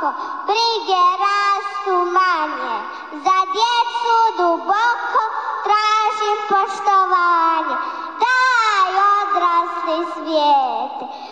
oko, brige rastu manje. Za djecu duboko tražim poštovanje. Daj odrasli svijet,